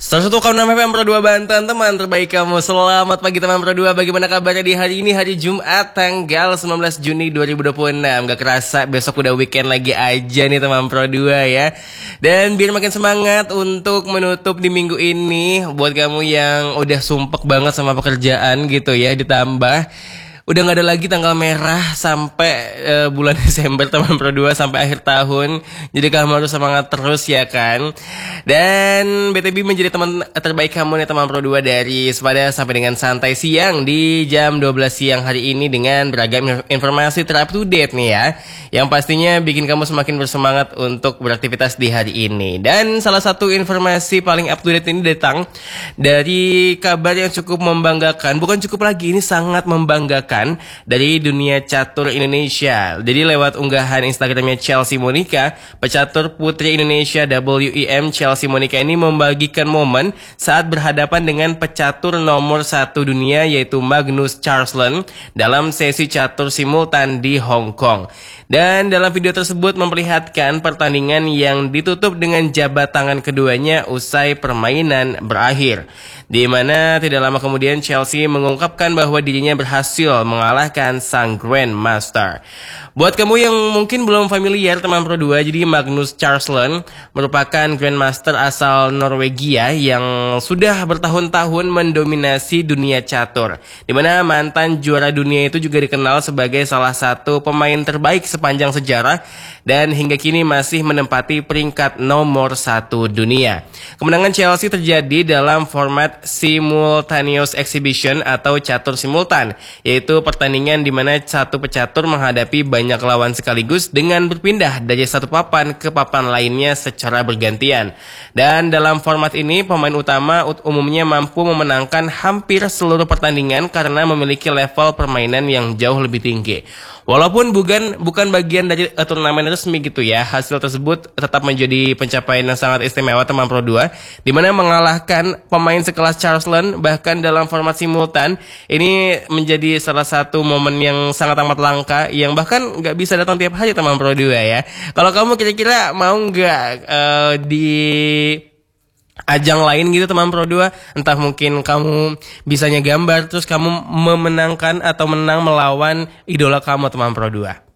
101 FM Pro 2 Banten, teman terbaik kamu. Selamat pagi teman Pro 2. Bagaimana kabarnya di hari ini, hari Jumat tanggal 19 Juni 2026. Gak kerasa besok udah weekend lagi aja nih teman Pro 2 ya. Dan biar makin semangat untuk menutup di minggu ini, buat kamu yang udah sumpek banget sama pekerjaan gitu ya, ditambah udah gak ada lagi tanggal merah sampai bulan Desember teman Pro 2, sampai akhir tahun. Jadi kamu harus semangat terus ya kan. Dan BTB menjadi teman terbaik kamu nih teman Pro 2 dari Sepada sampai dengan santai siang di jam 12 siang hari ini dengan beragam informasi ter up to date nih ya, yang pastinya bikin kamu semakin bersemangat untuk beraktivitas di hari ini. Dan salah satu informasi paling up to date ini datang dari kabar yang cukup membanggakan. Bukan cukup lagi, ini sangat membanggakan dari dunia catur Indonesia. Jadi lewat unggahan Instagramnya Chelsea Monica, pecatur putri Indonesia WEM Chelsea Monica ini membagikan momen saat berhadapan dengan pecatur nomor 1 dunia yaitu Magnus Carlsen dalam sesi catur simultan di Hong Kong. Dan dalam video tersebut memperlihatkan pertandingan yang ditutup dengan jabat tangan keduanya usai permainan berakhir, di mana tidak lama kemudian Chelsea mengungkapkan bahwa dirinya berhasil mengalahkan sang Grandmaster. Buat kamu yang mungkin belum familiar teman Pro 2, jadi Magnus Carlsen merupakan Grandmaster asal Norwegia yang sudah bertahun-tahun mendominasi dunia catur, di mana mantan juara dunia itu juga dikenal sebagai salah satu pemain terbaik sepanjang sejarah dan hingga kini masih menempati peringkat nomor 1 dunia. Kemenangan Chelsea terjadi dalam format simultaneous exhibition atau catur simultan, yaitu pertandingan di mana satu pecatur menghadapi banyak lawan sekaligus dengan berpindah dari satu papan ke papan lainnya secara bergantian. Dan dalam format ini pemain utama umumnya mampu memenangkan hampir seluruh pertandingan karena memiliki level permainan yang jauh lebih tinggi. Walaupun bukan bagian dari turnamen resmi gitu ya, hasil tersebut tetap menjadi pencapaian yang sangat istimewa teman Pro 2, di mana mengalahkan pemain sekelas Carlsen bahkan dalam format simultan. Ini menjadi salah satu momen yang sangat amat langka yang bahkan nggak bisa datang tiap hari teman Pro 2 ya. Kalau kamu kira-kira mau nggak di ajang lain gitu teman Pro 2, entah mungkin kamu bisanya gambar terus kamu memenangkan atau menang melawan idola kamu teman Pro 2.